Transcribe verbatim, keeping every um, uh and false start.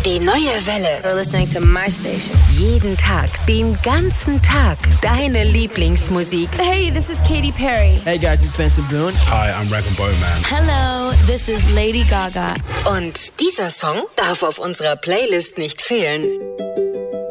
Die neue Welle. You're listening to my station. Jeden Tag, den ganzen Tag, deine Lieblingsmusik. Hey, this is Katy Perry. Hey guys, it's Benson Boone. Hi, I'm Rag and Bone Man. Hello, this is Lady Gaga. Und dieser Song darf auf unserer Playlist nicht fehlen.